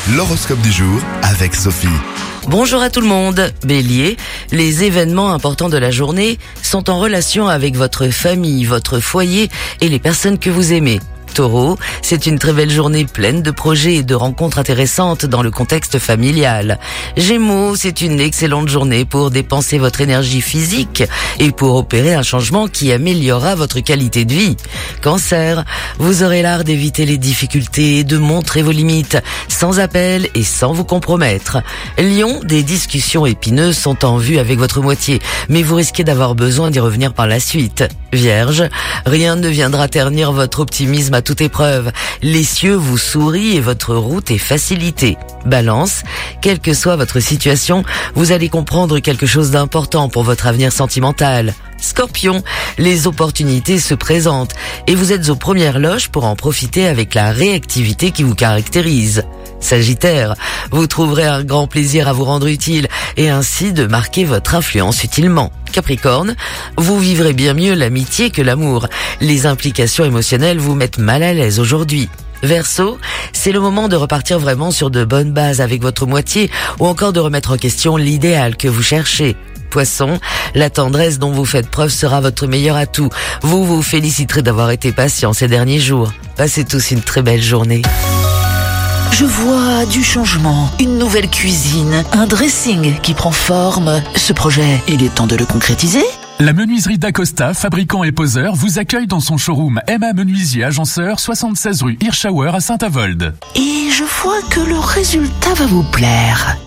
L'horoscope du jour avec Sophie. Bonjour à tout le monde. Bélier, les événements importants de la journée sont en relation avec votre famille, votre foyer et les personnes que vous aimez. Taureau, c'est une très belle journée pleine de projets et de rencontres intéressantes dans le contexte familial. Gémeaux, c'est une excellente journée pour dépenser votre énergie physique et pour opérer un changement qui améliorera votre qualité de vie. Cancer, vous aurez l'art d'éviter les difficultés et de montrer vos limites, sans appel et sans vous compromettre. Lion, des discussions épineuses sont en vue avec votre moitié, mais vous risquez d'avoir besoin d'y revenir par la suite. Vierge, rien ne viendra ternir votre optimisme à toute épreuve. Les cieux vous sourient et votre route est facilitée. Balance, quelle que soit votre situation, vous allez comprendre quelque chose d'important pour votre avenir sentimental. Scorpion, les opportunités se présentent et vous êtes aux premières loges pour en profiter avec la réactivité qui vous caractérise. Sagittaire, vous trouverez un grand plaisir à vous rendre utile et ainsi de marquer votre influence utilement. Capricorne, vous vivrez bien mieux l'amitié que l'amour. Les implications émotionnelles vous mettent mal à l'aise aujourd'hui. Verseau, c'est le moment de repartir vraiment sur de bonnes bases avec votre moitié ou encore de remettre en question l'idéal que vous cherchez. Poisson, la tendresse dont vous faites preuve sera votre meilleur atout. Vous vous féliciterez d'avoir été patient ces derniers jours. Passez tous une très belle journée. Je vois du changement, une nouvelle cuisine, un dressing qui prend forme. Ce projet, il est temps de le concrétiser. La menuiserie d'Acosta, fabricant et poseur, vous accueille dans son showroom Emma Menuisier Agenceur, 76 rue Hirschauer à Saint-Avold. Et je vois que le résultat va vous plaire.